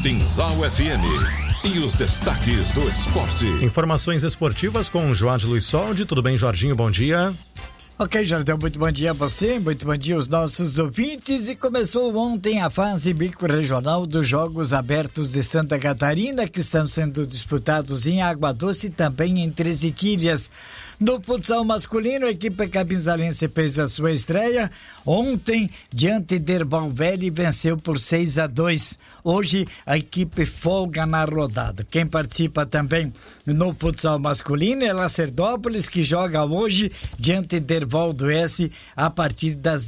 Capinzal FM. E os destaques do esporte. Informações esportivas com Joade Luiz Soldi. Tudo bem, Jorginho? Bom dia. Ok, Jardel, muito bom dia a você, muito bom dia aos nossos ouvintes. E começou ontem a fase bicorregional dos Jogos Abertos de Santa Catarina, que estão sendo disputados em Água Doce e também em Três Itilhas. No futsal masculino, a equipe capinzalense fez a sua estreia ontem diante de Erval Velho e venceu por 6-2. Hoje a equipe folga na rodada. Quem participa também no futsal masculino é Lacerdópolis, que joga hoje diante de Erval do S a partir das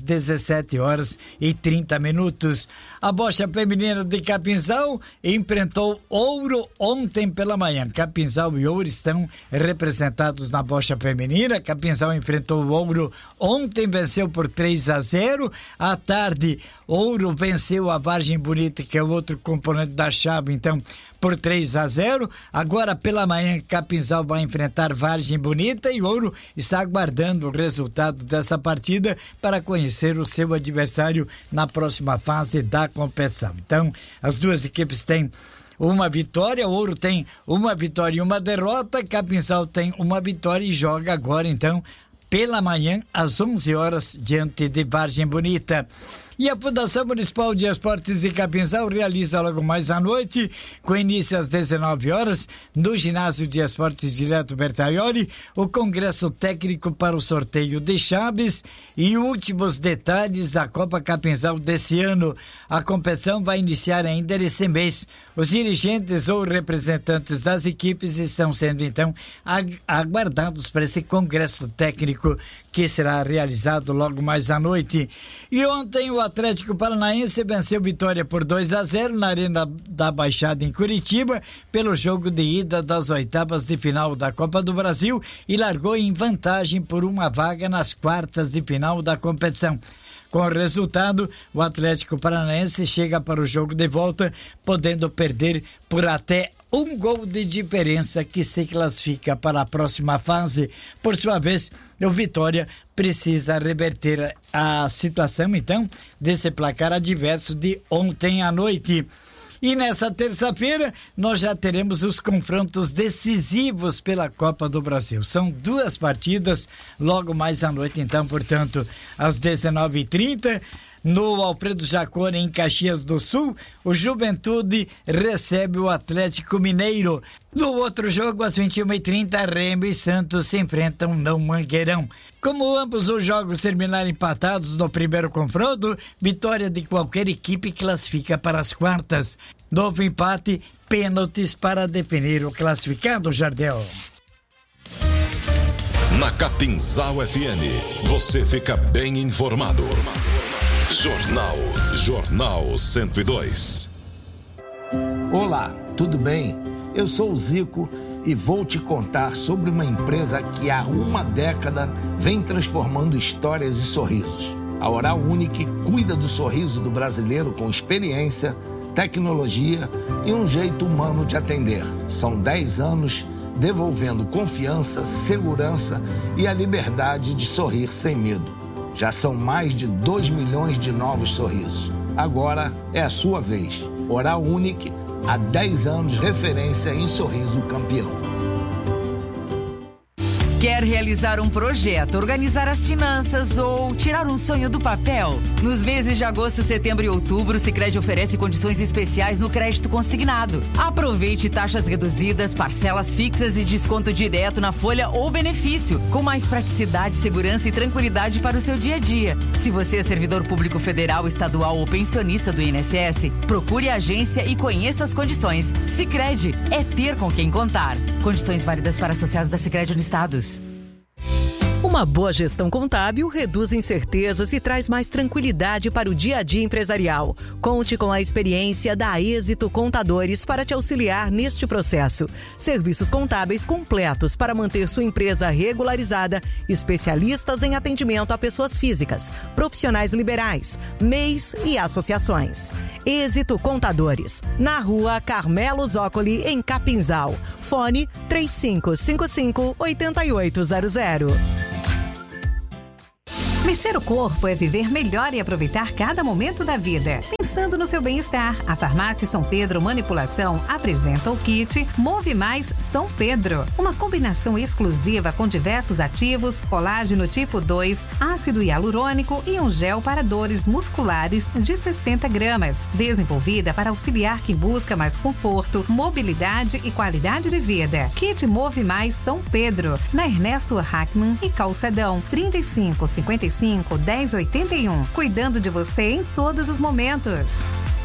17h30. A bocha feminina de Capinzal enfrentou Ouro ontem pela manhã. Capinzal e Ouro estão representados na bocha feminina. Capinzal enfrentou o Ouro ontem, venceu por 3-0. À tarde, Ouro venceu a Vargem Bonita, que é o outro componente da chave, então, por 3-0. Agora, pela manhã, Capinzal vai enfrentar Vargem Bonita e Ouro está aguardando o resultado dessa partida para conhecer o seu adversário na próxima fase da competição. Então, as duas equipes têm uma vitória, o Ouro tem uma vitória e uma derrota, Capinzal tem uma vitória e joga agora, então, pela manhã, às 11 horas, diante de Vargem Bonita. E a Fundação Municipal de Esportes de Capinzal realiza logo mais à noite, com início às 19 horas, no Ginásio de Esportes Direto Bertaioli, o Congresso Técnico para o sorteio de chaves e últimos detalhes da Copa Capinzal desse ano. A competição vai iniciar ainda esse mês. Os dirigentes ou representantes das equipes estão sendo, então, aguardados para esse Congresso Técnico que será realizado logo mais à noite. E ontem o Atlético Paranaense venceu Vitória por 2-0 na Arena da Baixada em Curitiba pelo jogo de ida das oitavas de final da Copa do Brasil e largou em vantagem por uma vaga nas quartas de final da competição. Com o resultado, o Atlético Paranaense chega para o jogo de volta, podendo perder por até um gol de diferença, que se classifica para a próxima fase. Por sua vez, o Vitória precisa reverter a situação, então, desse placar adverso de ontem à noite. E nessa terça-feira, nós já teremos os confrontos decisivos pela Copa do Brasil. São duas partidas logo mais à noite, então, portanto, às 19h30, no Alfredo Jaconi, em Caxias do Sul, o Juventude recebe o Atlético Mineiro. No outro jogo, às 21h30, Remo e Santos se enfrentam no Mangueirão. Como ambos os jogos terminaram empatados no primeiro confronto, vitória de qualquer equipe classifica para as quartas. Novo empate, pênaltis para definir o classificado, Jardel. Na Capinzal FM, você fica bem informado. Jornal 102. Olá, tudo bem? Eu sou o Zico e vou te contar sobre uma empresa que há uma década vem transformando histórias e sorrisos. A Oral Unique cuida do sorriso do brasileiro com experiência, tecnologia e um jeito humano de atender. São 10 anos devolvendo confiança, segurança e a liberdade de sorrir sem medo. Já são mais de 2 milhões de novos sorrisos. Agora é a sua vez. Oral Unique, há 10 anos referência em sorriso campeão. Quer realizar um projeto, organizar as finanças ou tirar um sonho do papel? Nos meses de agosto, setembro e outubro, o Sicredi oferece condições especiais no crédito consignado. Aproveite taxas reduzidas, parcelas fixas e desconto direto na folha ou benefício, com mais praticidade, segurança e tranquilidade para o seu dia a dia. Se você é servidor público federal, estadual ou pensionista do INSS, procure a agência e conheça as condições. Sicredi é ter com quem contar. Condições válidas para associados da Sicredi Unistados. Uma boa gestão contábil reduz incertezas e traz mais tranquilidade para o dia a dia empresarial. Conte com a experiência da Êxito Contadores para te auxiliar neste processo. Serviços contábeis completos para manter sua empresa regularizada, especialistas em atendimento a pessoas físicas, profissionais liberais, MEIs e associações. Êxito Contadores, na Rua Carmelo Zócoli, em Capinzal. Fone 3555-8800. Mexer o corpo é viver melhor e aproveitar cada momento da vida. Pensando no seu bem-estar, a Farmácia São Pedro Manipulação apresenta o kit Move Mais São Pedro. Uma combinação exclusiva com diversos ativos, colágeno tipo 2, ácido hialurônico e um gel para dores musculares de 60 gramas. Desenvolvida para auxiliar quem busca mais conforto, mobilidade e qualidade de vida. Kit Move Mais São Pedro, na Ernesto Hackman e Calçadão, 3555 1081. Cuidando de você em todos os momentos.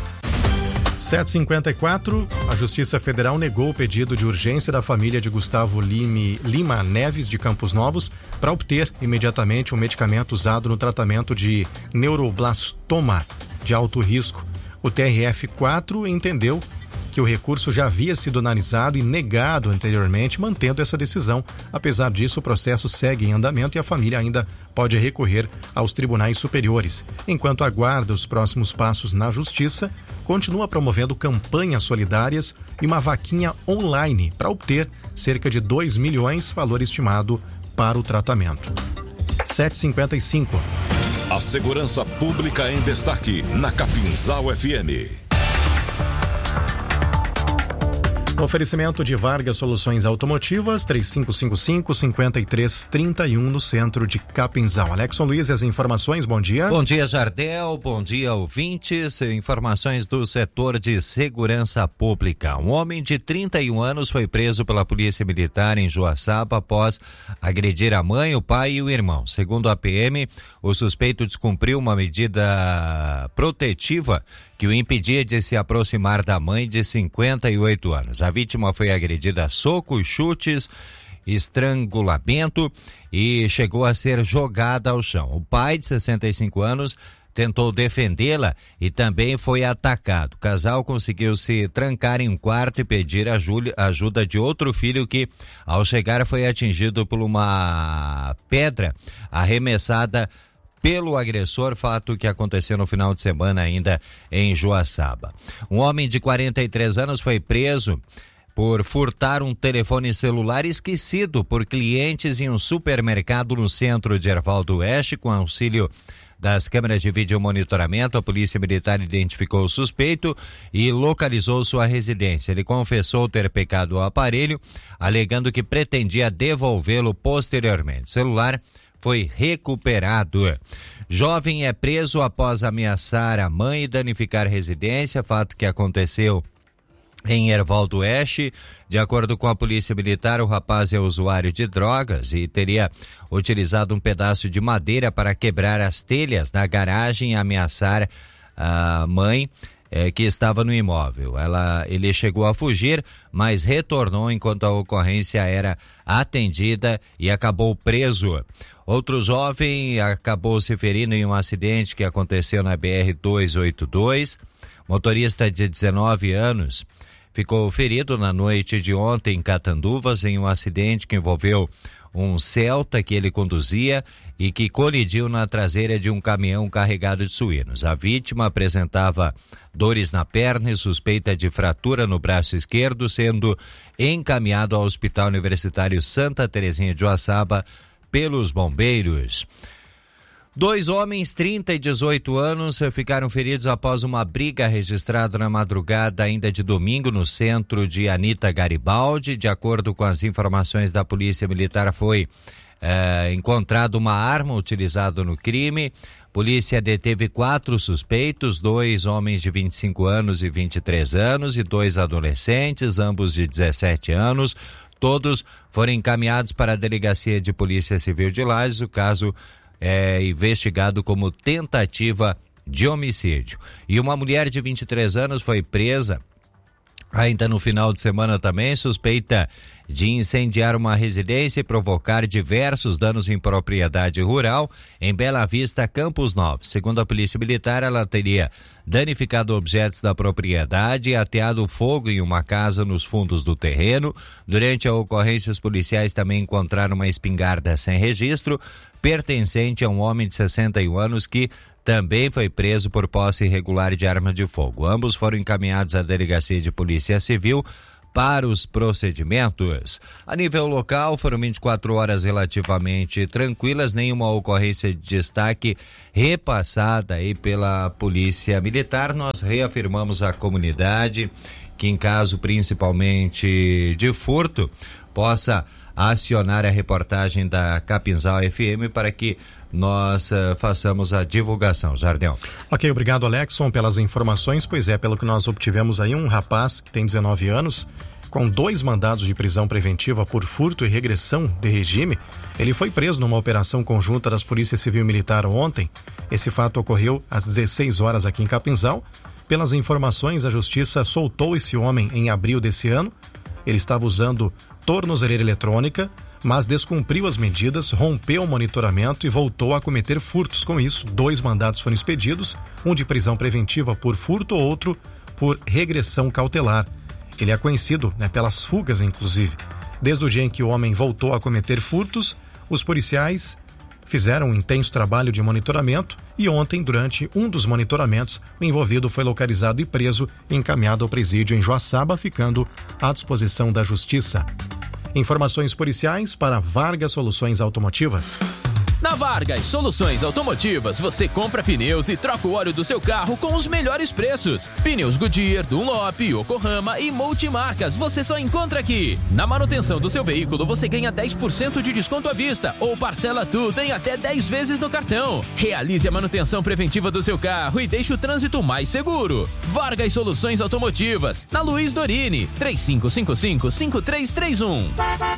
7h54, a Justiça Federal negou o pedido de urgência da família de Gustavo Lima Neves, de Campos Novos, para obter imediatamente um medicamento usado no tratamento de neuroblastoma de alto risco. O TRF4 entendeu que o recurso já havia sido analisado e negado anteriormente, mantendo essa decisão. Apesar disso, o processo segue em andamento e a família ainda pode recorrer aos tribunais superiores. Enquanto aguarda os próximos passos na Justiça, continua promovendo campanhas solidárias e uma vaquinha online para obter cerca de 2 milhões, valor estimado para o tratamento. 7h55. A segurança pública em destaque na Capinzal FM. Oferecimento de Vargas Soluções Automotivas, 3555-5331, no centro de Capinzal. Alexson Luiz, as informações, bom dia. Bom dia, Jardel, bom dia, ouvintes. Informações do setor de segurança pública. Um homem de 31 anos foi preso pela Polícia Militar em Joaçaba após agredir a mãe, o pai e o irmão. Segundo a PM, o suspeito descumpriu uma medida protetiva que o impedia de se aproximar da mãe de 58 anos. A vítima foi agredida a socos, chutes, estrangulamento e chegou a ser jogada ao chão. O pai, de 65 anos, tentou defendê-la e também foi atacado. O casal conseguiu se trancar em um quarto e pedir ajuda de outro filho que, ao chegar, foi atingido por uma pedra arremessada pelo agressor, fato que aconteceu no final de semana ainda em Joaçaba. Um homem de 43 anos foi preso por furtar um telefone celular esquecido por clientes em um supermercado no centro de Erval do Oeste. Com auxílio das câmeras de vídeo monitoramento, a Polícia Militar identificou o suspeito e localizou sua residência. Ele confessou ter pecado o aparelho, alegando que pretendia devolvê-lo posteriormente. O celular foi recuperado. Jovem é preso após ameaçar a mãe e danificar residência, fato que aconteceu em Erval do Oeste. De acordo com a Polícia Militar, o rapaz é usuário de drogas e teria utilizado um pedaço de madeira para quebrar as telhas na garagem e ameaçar a mãe que estava no imóvel. Ele chegou a fugir, mas retornou enquanto a ocorrência era atendida e acabou preso. Outro jovem acabou se ferindo em um acidente que aconteceu na BR-282. Motorista de 19 anos ficou ferido na noite de ontem em Catanduvas em um acidente que envolveu um Celta que ele conduzia e que colidiu na traseira de um caminhão carregado de suínos. A vítima apresentava dores na perna e suspeita de fratura no braço esquerdo, sendo encaminhado ao Hospital Universitário Santa Terezinha de Joaçaba pelos bombeiros. 2 homens, 30 e 18 anos, ficaram feridos após uma briga registrada na madrugada ainda de domingo no centro de Anita Garibaldi. De acordo com as informações da Polícia Militar, foi encontrada uma arma utilizada no crime. Polícia deteve 4 suspeitos, 2 homens de 25 anos e 23 anos e 2 adolescentes, ambos de 17 anos. Todos foram encaminhados para a Delegacia de Polícia Civil de Lages. O caso é investigado como tentativa de homicídio. E uma mulher de 23 anos foi presa ainda no final de semana também, suspeita de incendiar uma residência e provocar diversos danos em propriedade rural em Bela Vista, Campos Novos. Segundo a Polícia Militar, ela teria danificado objetos da propriedade e ateado fogo em uma casa nos fundos do terreno. Durante a ocorrência, os policiais também encontraram uma espingarda sem registro, pertencente a um homem de 61 anos que também foi preso por posse irregular de arma de fogo. Ambos foram encaminhados à Delegacia de Polícia Civil para os procedimentos. A nível local, foram 24 horas relativamente tranquilas, nenhuma ocorrência de destaque repassada aí pela Polícia Militar. Nós reafirmamos à comunidade que, em caso principalmente de furto, possa acionar a reportagem da Capinzal FM para que nós façamos a divulgação. Jardel. Ok, obrigado, Alexson, pelas informações. Pois é, pelo que nós obtivemos aí, um rapaz que tem 19 anos, com 2 mandados de prisão preventiva por furto e regressão de regime, ele foi preso numa operação conjunta das Polícia Civil e Militar ontem. Esse fato ocorreu às 16 horas aqui em Capinzal. Pelas informações, a Justiça soltou esse homem em abril desse ano. Ele estava usando tornozeleira eletrônica, mas descumpriu as medidas, rompeu o monitoramento e voltou a cometer furtos. Com isso, 2 mandados foram expedidos, um de prisão preventiva por furto, outro por regressão cautelar. Ele é conhecido, pelas fugas, inclusive. Desde o dia em que o homem voltou a cometer furtos, os policiais fizeram um intenso trabalho de monitoramento e ontem, durante um dos monitoramentos, o envolvido foi localizado e preso e encaminhado ao presídio em Joaçaba, ficando à disposição da Justiça. Informações policiais para Vargas Soluções Automotivas. Na Vargas Soluções Automotivas, você compra pneus e troca o óleo do seu carro com os melhores preços. Pneus Goodyear, Dunlop, Yokohama e multimarcas, você só encontra aqui. Na manutenção do seu veículo, você ganha 10% de desconto à vista ou parcela tudo em até 10 vezes no cartão. Realize a manutenção preventiva do seu carro e deixe o trânsito mais seguro. Vargas Soluções Automotivas, na Luiz Dorini, 3555-5331.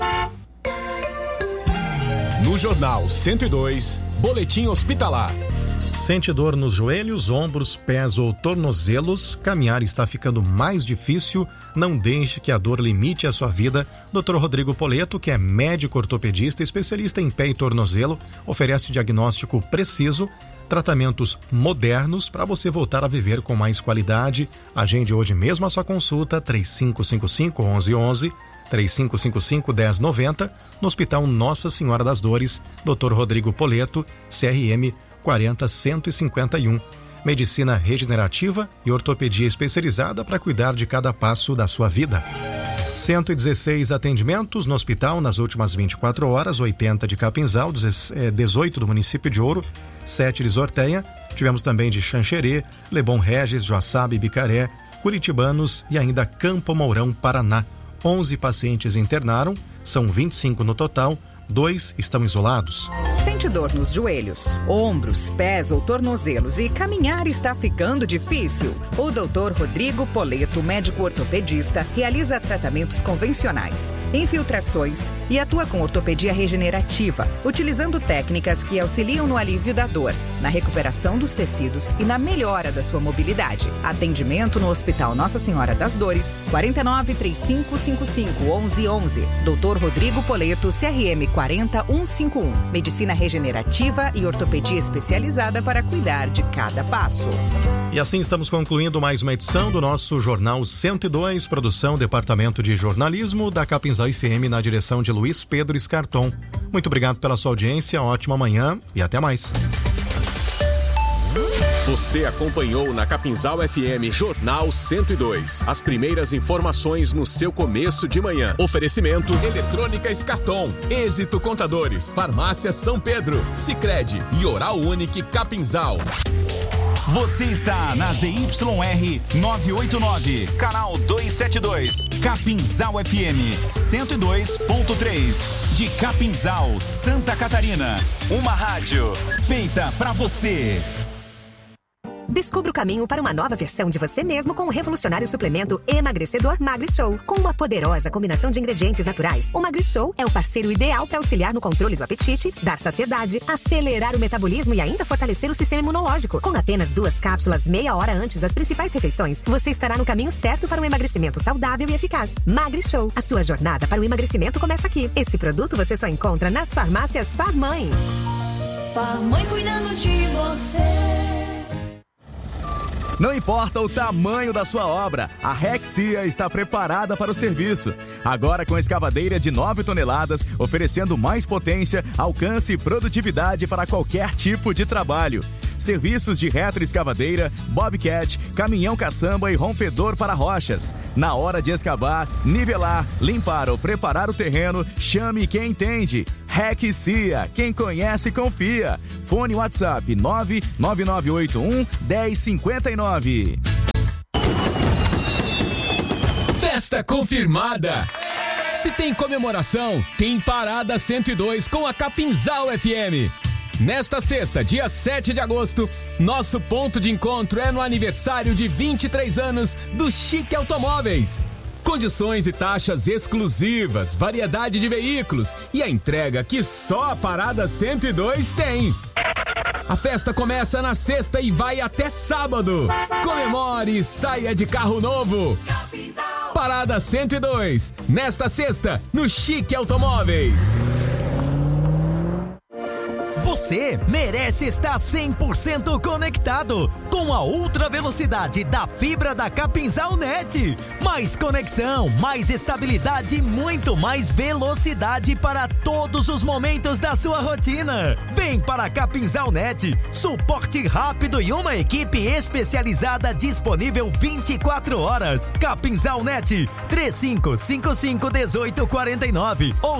No Jornal 102, Boletim Hospitalar. Sente dor nos joelhos, ombros, pés ou tornozelos? Caminhar está ficando mais difícil? Não deixe que a dor limite a sua vida. Dr. Rodrigo Poleto, que é médico ortopedista, especialista em pé e tornozelo, oferece diagnóstico preciso, tratamentos modernos para você voltar a viver com mais qualidade. Agende hoje mesmo a sua consulta, 3555-1111. 3555-1090, no Hospital Nossa Senhora das Dores, Dr. Rodrigo Poleto, CRM 40151. Medicina regenerativa e ortopedia especializada para cuidar de cada passo da sua vida. 116 atendimentos no hospital nas últimas 24 horas, 80 de Capinzal, 18 do município de Ouro, 7 de Sorteia. Tivemos também de Xanxerê, Lebon Regis, Joaçaba e Bicaré, Curitibanos e ainda Campo Mourão, Paraná. 11 pacientes internaram, são 25 no total, 2 estão isolados. Sente dor nos joelhos, ombros, pés ou tornozelos e caminhar está ficando difícil? O Dr. Rodrigo Poleto, médico ortopedista, realiza tratamentos convencionais, infiltrações e atua com ortopedia regenerativa, utilizando técnicas que auxiliam no alívio da dor, na recuperação dos tecidos e na melhora da sua mobilidade. Atendimento no Hospital Nossa Senhora das Dores, 49-3555-1111. Dr. Rodrigo Poleto, CRM 40151. Medicina regenerativa e ortopedia especializada para cuidar de cada passo. E assim estamos concluindo mais uma edição do nosso Jornal 102, produção Departamento de Jornalismo da Capinzal FM, na direção de Luiz Pedro Escarton. Muito obrigado pela sua audiência, ótima manhã e até mais. Você acompanhou na Capinzal FM Jornal 102. As primeiras informações no seu começo de manhã. Oferecimento Eletrônica Escarton, Êxito Contadores, Farmácia São Pedro, Sicredi e Oral Unique Capinzal. Você está na ZYR 989, canal 272, Capinzal FM 102.3, de Capinzal, Santa Catarina. Uma rádio feita pra você. Descubra o caminho para uma nova versão de você mesmo com o revolucionário suplemento emagrecedor MagriShow. Com uma poderosa combinação de ingredientes naturais, o MagriShow é o parceiro ideal para auxiliar no controle do apetite, dar saciedade, acelerar o metabolismo e ainda fortalecer o sistema imunológico. Com apenas 2 cápsulas meia hora antes das principais refeições, você estará no caminho certo para um emagrecimento saudável e eficaz. MagriShow, a sua jornada para o emagrecimento começa aqui. Esse produto você só encontra nas farmácias Farmãe. Farmãe cuidando de você. Não importa o tamanho da sua obra, a Rexia está preparada para o serviço. Agora com escavadeira de 9 toneladas, oferecendo mais potência, alcance e produtividade para qualquer tipo de trabalho. serviços de retroescavadeira, bobcat, caminhão caçamba e rompedor para rochas. Na hora de escavar, nivelar, limpar ou preparar o terreno, chame quem entende. REC CIA, quem conhece confia. Fone WhatsApp 99981 1059. Festa confirmada! Se tem comemoração, tem Parada 102 com a Capinzal FM. Nesta sexta, dia 7 de agosto, nosso ponto de encontro é no aniversário de 23 anos do Chique Automóveis. Condições e taxas exclusivas, variedade de veículos e a entrega que só a Parada 102 tem. A festa começa na sexta e vai até sábado. Comemore e saia de carro novo. Parada 102, nesta sexta, no Chique Automóveis. Você merece estar 100% conectado com a ultra velocidade da fibra da Capinzal Net. Mais conexão, mais estabilidade e muito mais velocidade para todos os momentos da sua rotina. Vem para a Capinzal Net, suporte rápido e uma equipe especializada disponível 24 horas. Capinzal Net, 3555-1849 ou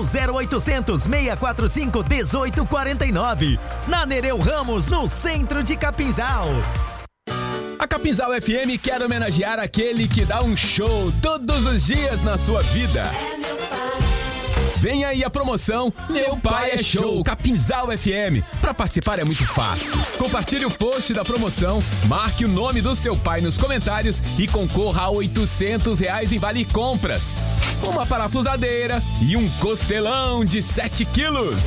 0800-645-1849. Na Nereu Ramos, no centro de Capinzal. A Capinzal FM quer homenagear aquele que dá um show todos os dias na sua vida. Vem aí a promoção Meu Pai é Show Capinzal FM. Para participar é muito fácil. Compartilhe o post da promoção, marque o nome do seu pai nos comentários e concorra a R$800 em vale compras. Uma parafusadeira e um costelão de 7 quilos.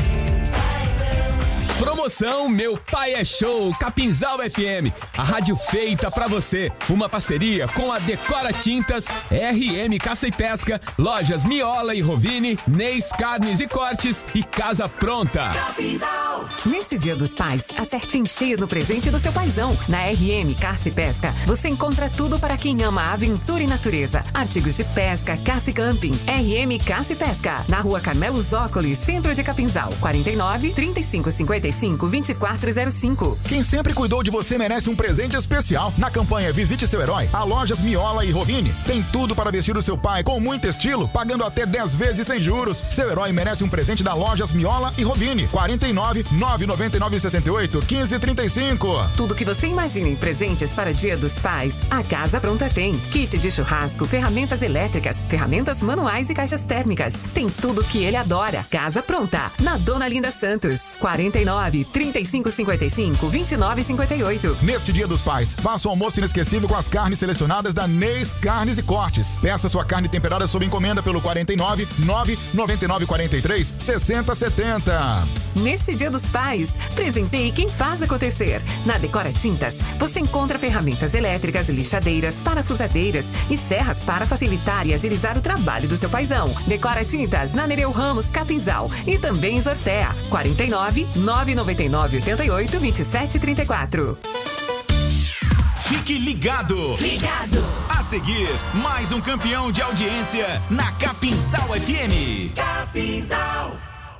Promoção Meu Pai é Show Capinzal FM, a rádio feita pra você. Uma parceria com a Decora Tintas, RM Caça e Pesca, Lojas Miola e Rovini, Neis Carnes e Cortes e Casa Pronta. Capinzal. Neste Dia dos Pais, acerte em cheio no presente do seu paizão. Na RM Caça e Pesca, você encontra tudo para quem ama aventura e natureza. Artigos de pesca, caça e camping. RM Caça e Pesca, na Rua Carmelo Zócoli, centro de Capinzal, 49 35 50 2405. Quem sempre cuidou de você merece um presente especial. Na campanha Visite Seu Herói, a Lojas Miola e Rovini tem tudo para vestir o seu pai com muito estilo, pagando até 10 vezes sem juros. Seu herói merece um presente da Lojas Miola e Rovini. 49 999 68 1535. Tudo que você imagina em presentes para Dia dos Pais, a Casa Pronta tem. Kit de churrasco, ferramentas elétricas, ferramentas manuais e caixas térmicas. Tem tudo que ele adora. Casa Pronta, na Dona Linda Santos, 49 3555 2958. Neste Dia dos Pais, faça um almoço inesquecível com as carnes selecionadas da Neis Carnes e Cortes. Peça sua carne temperada sob encomenda pelo 49 999 43 6070. Neste Dia dos Pais, presenteie quem faz acontecer. Na Decora Tintas, você encontra ferramentas elétricas, lixadeiras, parafusadeiras e serras para facilitar e agilizar o trabalho do seu paizão. Decora Tintas, na Nereu Ramos, Capinzal e também em Sortea, 49 999 88 27 34. Fique ligado! Ligado! A seguir, mais um campeão de audiência na Capinzal FM. Capinzal.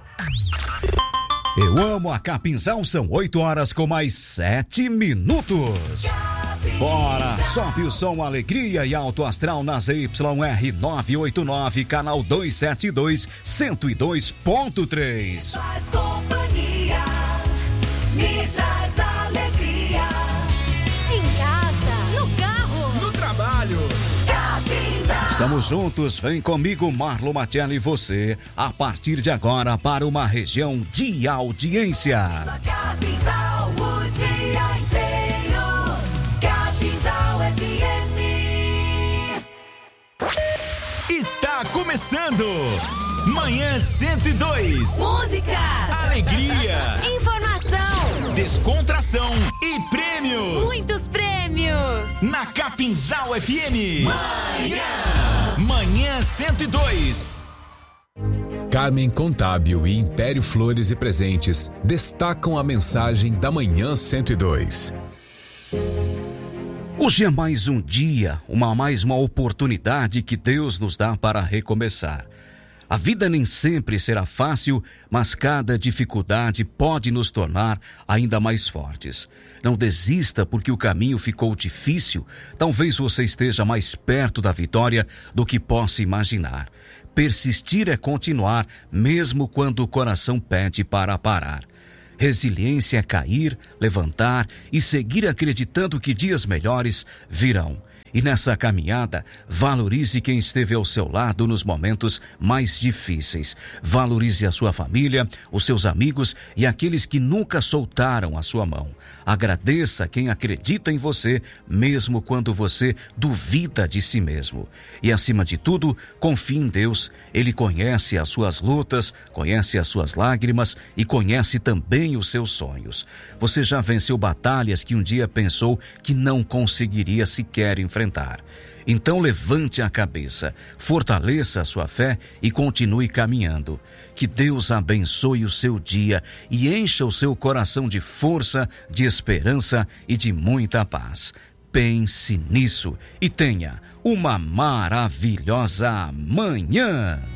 Eu amo a Capinzal, são 8 horas com mais 7 minutos. Bora, sobe o som, alegria e alto astral na ZYR 989, canal 272, 102.3. Faz companhia, me traz alegria. Em casa, no carro, no trabalho. Capinzal. Estamos juntos, vem comigo, Marlon Matiello e você, a partir de agora para uma região de audiência. Capinzal, o dia inteiro. Capinzal FM. Está começando Manhã 102. Música, alegria, informação, descontração e prêmios. muitos prêmios. Na Capinzal FM. Manhã 102. Carmen Contábil e Império Flores e Presentes destacam a mensagem da Manhã 102. Hoje é mais um dia, mais uma oportunidade que Deus nos dá para recomeçar. A vida nem sempre será fácil, mas cada dificuldade pode nos tornar ainda mais fortes. Não desista porque o caminho ficou difícil. Talvez você esteja mais perto da vitória do que possa imaginar. Persistir é continuar, mesmo quando o coração pede para parar. Resiliência é cair, levantar e seguir acreditando que dias melhores virão. E nessa caminhada, valorize quem esteve ao seu lado nos momentos mais difíceis. Valorize a sua família, os seus amigos e aqueles que nunca soltaram a sua mão. Agradeça quem acredita em você, mesmo quando você duvida de si mesmo. E acima de tudo, confie em Deus. Ele conhece as suas lutas, conhece as suas lágrimas e conhece também os seus sonhos. Você já venceu batalhas que um dia pensou que não conseguiria sequer enfrentar. Então levante a cabeça, fortaleça a sua fé e continue caminhando. Que Deus abençoe o seu dia e encha o seu coração de força, de esperança e de muita paz. Pense nisso e tenha uma maravilhosa manhã.